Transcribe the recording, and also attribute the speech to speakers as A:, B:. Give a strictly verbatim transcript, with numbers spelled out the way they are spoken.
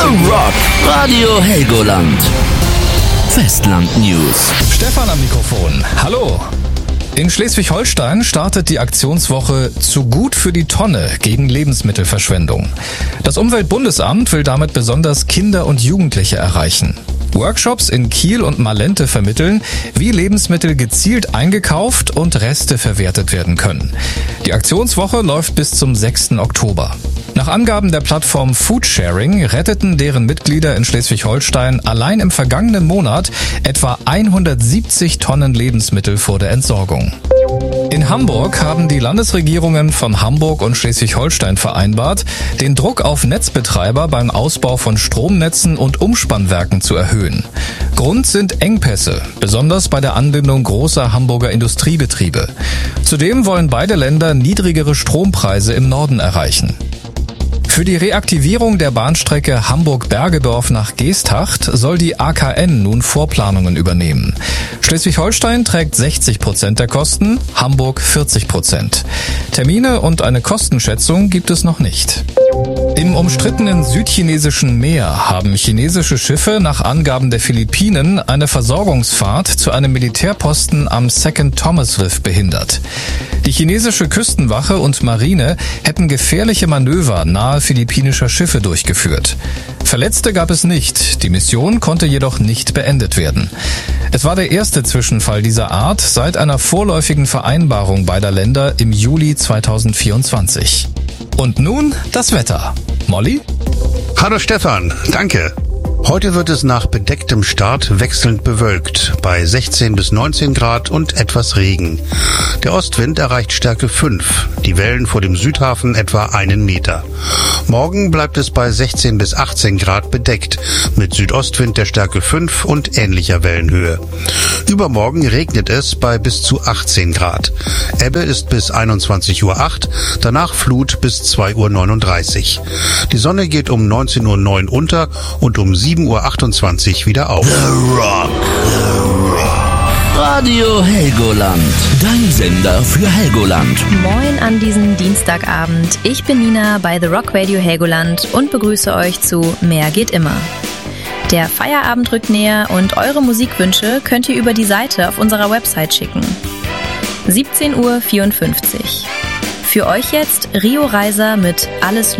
A: The Rock Radio Helgoland. Festland News.
B: Stefan am Mikrofon. Hallo. In Schleswig-Holstein startet die Aktionswoche Zu gut für die Tonne gegen Lebensmittelverschwendung. Das Umweltbundesamt will damit besonders Kinder und Jugendliche erreichen. Workshops in Kiel und Malente vermitteln, wie Lebensmittel gezielt eingekauft und Reste verwertet werden können. Die Aktionswoche läuft bis zum sechsten Oktober. Nach Angaben der Plattform Foodsharing retteten deren Mitglieder in Schleswig-Holstein allein im vergangenen Monat etwa hundertsiebzig Tonnen Lebensmittel vor der Entsorgung. In Hamburg haben die Landesregierungen von Hamburg und Schleswig-Holstein vereinbart, den Druck auf Netzbetreiber beim Ausbau von Stromnetzen und Umspannwerken zu erhöhen. Grund sind Engpässe, besonders bei der Anbindung großer Hamburger Industriebetriebe. Zudem wollen beide Länder niedrigere Strompreise im Norden erreichen. Für die Reaktivierung der Bahnstrecke Hamburg-Bergedorf nach Geesthacht soll die A K N nun Vorplanungen übernehmen. Schleswig-Holstein trägt sechzig Prozent der Kosten, Hamburg vierzig Prozent. Termine und eine Kostenschätzung gibt es noch nicht. Im umstrittenen südchinesischen Meer haben chinesische Schiffe nach Angaben der Philippinen eine Versorgungsfahrt zu einem Militärposten am Second Thomas Riff behindert. Die chinesische Küstenwache und Marine hätten gefährliche Manöver nahe philippinischer Schiffe durchgeführt. Verletzte gab es nicht, die Mission konnte jedoch nicht beendet werden. Es war der erste Zwischenfall dieser Art seit einer vorläufigen Vereinbarung beider Länder im Juli zweitausendvierundzwanzig. Und nun das Wetter. Molly?
C: Hallo Stefan, danke. Heute wird es nach bedecktem Start wechselnd bewölkt, bei sechzehn bis neunzehn Grad und etwas Regen. Der Ostwind erreicht Stärke fünf, die Wellen vor dem Südhafen etwa einen Meter. Morgen bleibt es bei sechzehn bis achtzehn Grad bedeckt, mit Südostwind der Stärke fünf und ähnlicher Wellenhöhe. Übermorgen regnet es bei bis zu achtzehn Grad. Ebbe ist bis einundzwanzig Uhr acht, danach Flut bis zwei Uhr neununddreißig. Die Sonne geht um neunzehn Uhr neun unter und um sieben Uhr achtundzwanzig wieder auf.
A: The Rock. The Rock. Radio Helgoland. Dein Sender für Helgoland.
D: Moin an diesem Dienstagabend. Ich bin Nina bei The Rock Radio Helgoland und begrüße euch zu Mehr geht immer. Der Feierabend rückt näher und eure Musikwünsche könnt ihr über die Seite auf unserer Website schicken. siebzehn Uhr vierundfünfzig. Für euch jetzt Rio Reiser mit Alles